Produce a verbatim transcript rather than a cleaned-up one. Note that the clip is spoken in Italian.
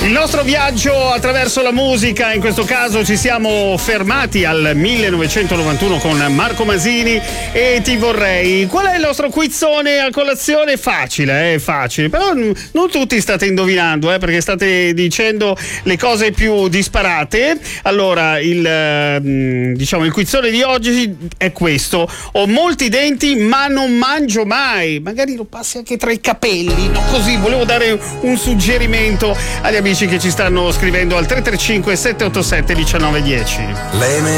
Il nostro viaggio attraverso la musica, in questo caso ci siamo fermati al millenovecentonovantuno con Marco Masini e Ti vorrei. Qual è il nostro quizzone a colazione? Facile, eh, facile, però non tutti state indovinando, eh, perché state dicendo le cose più disparate. Allora, il, diciamo, il quizzone di oggi è questo: ho molti denti ma non mangio mai. Magari lo passi anche tra i capelli, no? Così, volevo dare un suggerimento agli amici che ci stanno scrivendo al tre tre cinque sette otto sette uno nove uno zero.